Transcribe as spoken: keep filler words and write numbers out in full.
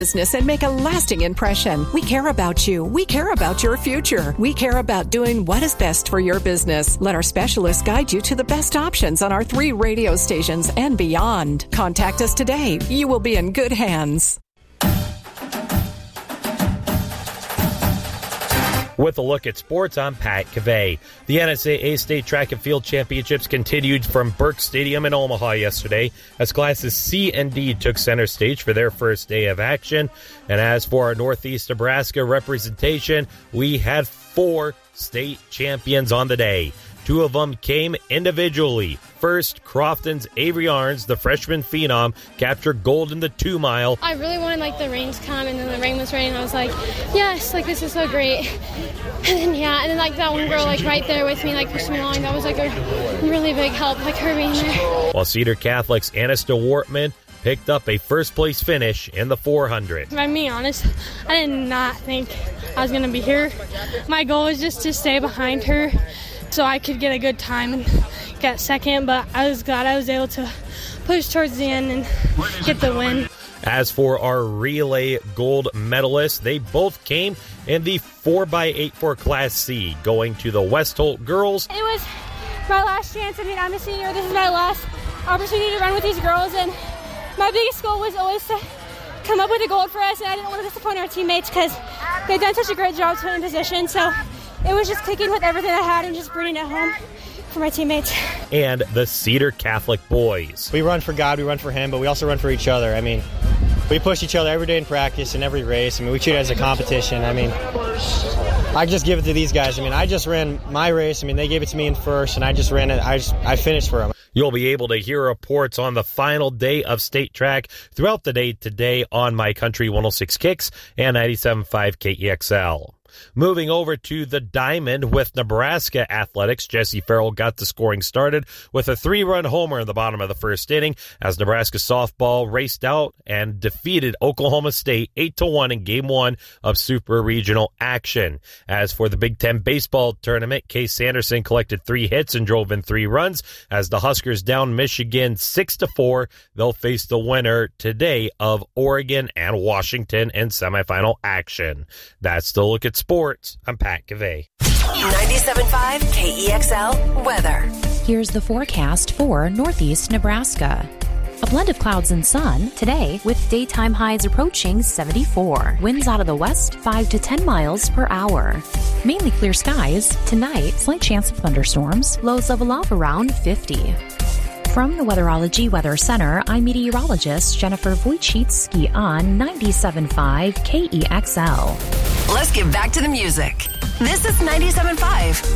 business and make a lasting impression. We care about you. We care about your future. We care about doing what is best for your business. Let our specialists guide you to the best options on our three radio stations and beyond. Contact us today. You will be in good hands. With a look at sports, I'm Pat Cavey. The N S A A State Track and Field Championships continued from Burke Stadium in Omaha yesterday as classes C and D took center stage for their first day of action. And as for our Northeast Nebraska representation, we had four state champions on the day. Two of them came individually. First, Crofton's Avery Arns, the freshman phenom, captured gold in the two-mile. I really wanted, like, the rain to come, and then the rain was raining. I was like, yes, like, this is so great. And then, yeah, and then, like, that one girl, like, right there with me, like, pushing me along. That was, like, a really big help, like, her being there. While Cedar Catholic's Anista Wortman picked up a first-place finish in the four hundred. If I'm being honest, I did not think I was going to be here. My goal was just to stay behind her so I could get a good time and get second, but I was glad I was able to push towards the end and get the win. As for our relay gold medalists, they both came in the four by eight for Class C, going to the West Holt girls. It was my last chance. I mean, I'm a senior. This is my last opportunity to run with these girls, and my biggest goal was always to come up with a gold for us, and I didn't want to disappoint our teammates because they've done such a great job to put in position, so it was just kicking with everything I had and just bringing it home for my teammates. And the Cedar Catholic boys. We run for God, we run for Him, but we also run for each other. I mean, we push each other every day in practice and every race. I mean, we treat it as a competition. I mean, I just give it to these guys. I mean, I just ran my race. I mean, they gave it to me in first, and I just ran it. I just, I finished for them. You'll be able to hear reports on the final day of state track throughout the day today on My Country one oh six Kicks and ninety-seven point five K E X L. Moving over to the Diamond with Nebraska Athletics, Jesse Farrell got the scoring started with a three-run homer in the bottom of the first inning as Nebraska softball raced out and defeated Oklahoma State eight to one in game one of Super Regional action. As for the Big Ten baseball tournament, Case Sanderson collected three hits and drove in three runs as the Huskers down Michigan six to four. They'll face the winner today of Oregon and Washington in semifinal action. That's the look at sports. I'm Pat Cavey. ninety-seven point five K E X L weather. Here's the forecast for Northeast Nebraska. A blend of clouds and sun today with daytime highs approaching seventy-four. Winds out of the west five to ten miles per hour. Mainly clear skies. Tonight, slight chance of thunderstorms. Lows level off around fifty. From the Weatherology Weather Center, I'm meteorologist Jennifer Wojcicki on ninety-seven point five K E X L. Let's get back to the music. This is ninety-seven point five